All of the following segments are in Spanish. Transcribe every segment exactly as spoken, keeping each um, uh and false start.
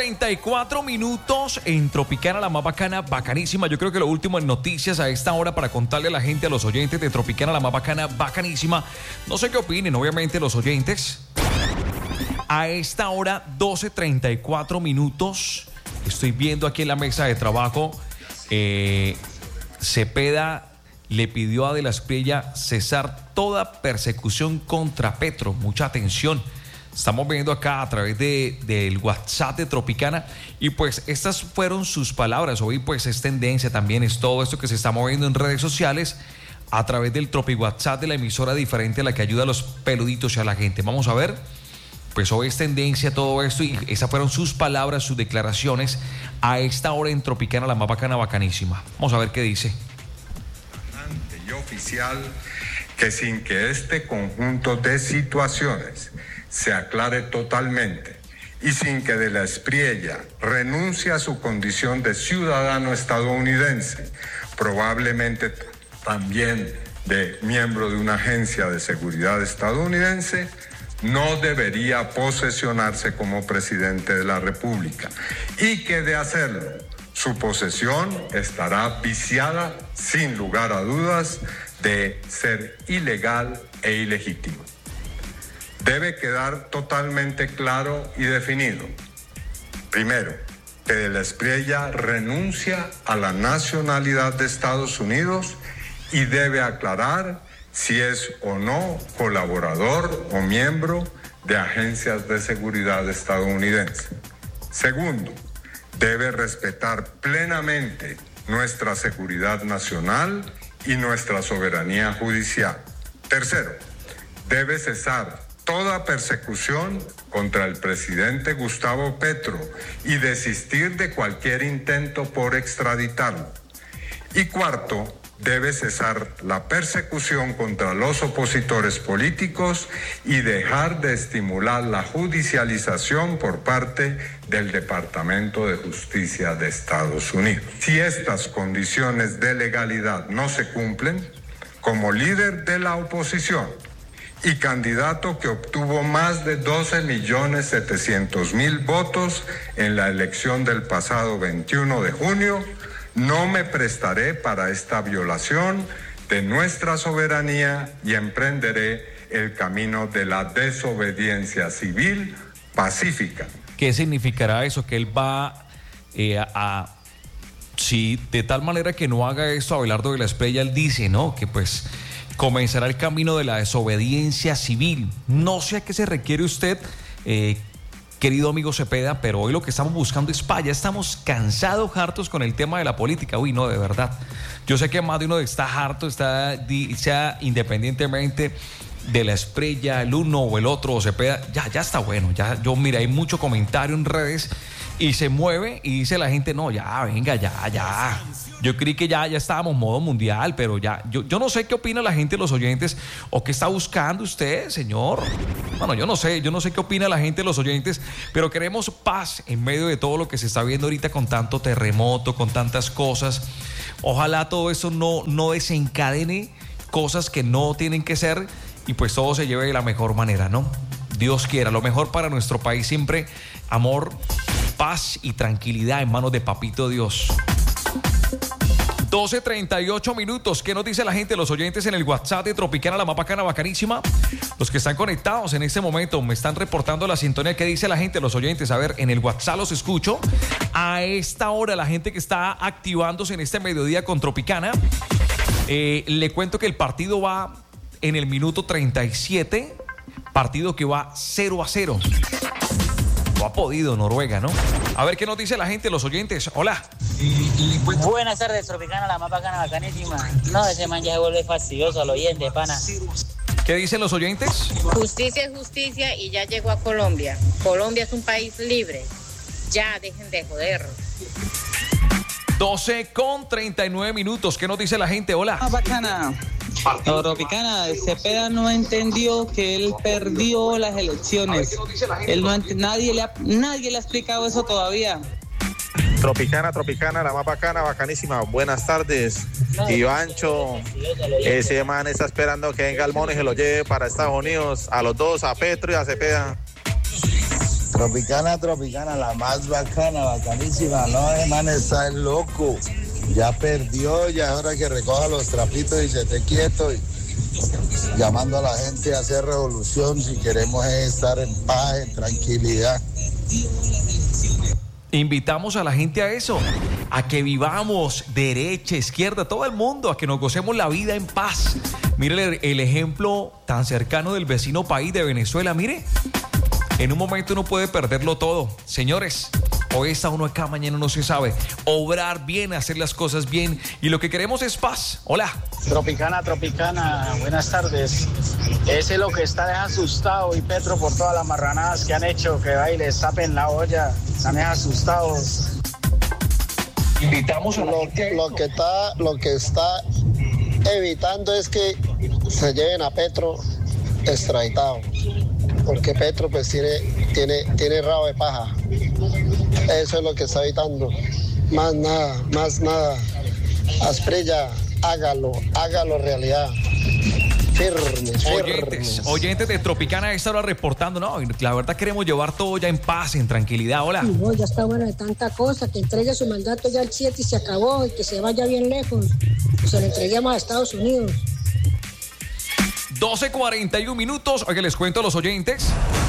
treinta y cuatro minutos en Tropicana, la más bacana, bacanísima. Yo creo que lo último en noticias a esta hora para contarle a la gente, a los oyentes de Tropicana, la más bacana, bacanísima. No sé qué opinen, obviamente, los oyentes. A esta hora, doce treinta y cuatro minutos. Estoy viendo aquí en la mesa de trabajo. Eh, Cepeda le pidió a De la Espriella cesar toda persecución contra Petro. Mucha atención. Estamos viendo acá a través de, del WhatsApp de Tropicana y pues estas fueron sus palabras. Hoy pues es tendencia también, es todo esto que se está moviendo en redes sociales a través del Tropi WhatsApp de la emisora diferente a la que ayuda a los peluditos y a la gente. Vamos a ver, pues hoy es tendencia todo esto y esas fueron sus palabras, sus declaraciones a esta hora en Tropicana, la más bacana, bacanísima. Vamos a ver qué dice. Y oficial que sin que este conjunto de situaciones se aclare totalmente y sin que De la Espriella renuncie a su condición de ciudadano estadounidense, probablemente también de miembro de una agencia de seguridad estadounidense, no debería posesionarse como presidente de la República y que de hacerlo, su posesión estará viciada, sin lugar a dudas, de ser ilegal e ilegítimo. Debe quedar totalmente claro y definido. Primero, que De la Espriella renuncia a la nacionalidad de Estados Unidos y debe aclarar si es o no colaborador o miembro de agencias de seguridad estadounidenses. Segundo, debe respetar plenamente nuestra seguridad nacional y nuestra soberanía judicial. Tercero, debe cesar toda persecución contra el presidente Gustavo Petro y desistir de cualquier intento por extraditarlo. Y cuarto, debe cesar la persecución contra los opositores políticos y dejar de estimular la judicialización por parte del Departamento de Justicia de Estados Unidos. Si estas condiciones de legalidad no se cumplen, como líder de la oposición y candidato que obtuvo más de doce millones setecientos mil votos en la elección del pasado veintiuno de junio, no me prestaré para esta violación de nuestra soberanía y emprenderé el camino de la desobediencia civil pacífica. ¿Qué significará eso? Que él va eh, a, a... Si de tal manera que no haga esto, Abelardo de la Espriella, él dice, ¿no? Que pues comenzará el camino de la desobediencia civil. No sé a qué se requiere usted, eh, querido amigo Cepeda, pero hoy lo que estamos buscando es paz. Ya estamos cansados, hartos con el tema de la política. Uy, no, de verdad. Yo sé que más de uno está harto, está, sea independientemente de la Espriella, el uno o el otro, o Cepeda, ya, ya está bueno. Ya, yo, mira, hay mucho comentario en redes y se mueve y dice la gente, no, ya, venga, ya, ya. Yo creí que ya, ya estábamos modo mundial, pero ya, yo, yo no sé qué opina la gente, los oyentes, o qué está buscando usted, señor. Bueno, yo no sé, yo no sé qué opina la gente, los oyentes, pero queremos paz en medio de todo lo que se está viendo ahorita con tanto terremoto, con tantas cosas. Ojalá todo eso no, no desencadene cosas que no tienen que ser y pues todo se lleve de la mejor manera, ¿no? Dios quiera, lo mejor para nuestro país siempre, amor, paz y tranquilidad en manos de Papito Dios. doce treinta y ocho minutos. ¿Qué nos dice la gente, los oyentes en el WhatsApp de Tropicana, la más bacana, bacanísima? Los que están conectados en este momento me están reportando la sintonía. ¿Qué dice la gente, los oyentes? A ver, en el WhatsApp los escucho. A esta hora, la gente que está activándose en este mediodía con Tropicana, eh, le cuento que el partido va en el minuto treinta y siete, partido que va cero a cero. No ha podido Noruega, ¿no? A ver qué nos dice la gente, los oyentes. Hola. Buenas tardes, Tropicana, la más bacana, bacanísima. No, ese man ya se vuelve fastidioso al oyente, pana. ¿Qué dicen los oyentes? Justicia es justicia y ya llegó a Colombia. Colombia es un país libre. Ya, dejen de joder. doce con treinta y nueve minutos. ¿Qué nos dice la gente? Hola. Ah, bacana. No, Tropicana, Cepeda no entendió que él perdió las elecciones. Él no ent- nadie, le ha, nadie le ha explicado eso todavía. Tropicana, Tropicana, la más bacana, bacanísima. Buenas tardes. Ivancho, ese man está esperando que venga el mono y se lo lleve para Estados Unidos. A los dos, a Petro y a Cepeda. Tropicana, Tropicana, la más bacana, bacanísima. No, hermano, está el loco. Ya perdió, ya es hora que recoja los trapitos y se esté quieto. Y llamando a la gente a hacer revolución si queremos estar en paz, en tranquilidad. Invitamos a la gente a eso, a que vivamos derecha, izquierda, todo el mundo, a que nos gocemos la vida en paz. Mire el, el ejemplo tan cercano del vecino país de Venezuela, mire. En un momento uno puede perderlo todo. Señores, hoy está uno acá, mañana no se sabe. Obrar bien, hacer las cosas bien. Y lo que queremos es paz. Hola. Tropicana, Tropicana, buenas tardes. Ese es lo que está asustado y Petro por todas las marranadas que han hecho, que va y les tapen la olla. Están asustados. Invitamos a la lo, gente. Lo que está, lo que está evitando es que se lleven a Petro extraditado. Porque Petro pues tiene, tiene, tiene rabo de paja. Eso es lo que está evitando. Más nada, más nada. Asprilla, hágalo, hágalo realidad. Firmes, Oyentes, firmes. oyentes de Tropicana a esta hora reportando, no, la verdad queremos llevar todo ya en paz, en tranquilidad. Hola. No, ya está bueno de tanta cosa, que entregue su mandato ya al siete y se acabó, y que se vaya bien lejos. Y se lo entreguemos a Estados Unidos. doce cuarenta y uno minutos. Oye, les cuento a los oyentes.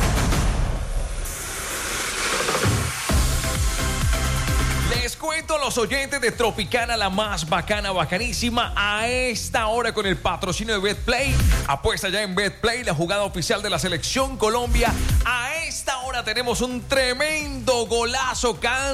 Les cuento a los oyentes de Tropicana, la más bacana, bacanísima, a esta hora con el patrocinio de BetPlay. Apuesta ya en BetPlay, la jugada oficial de la Selección Colombia. A esta hora tenemos un tremendo golazo.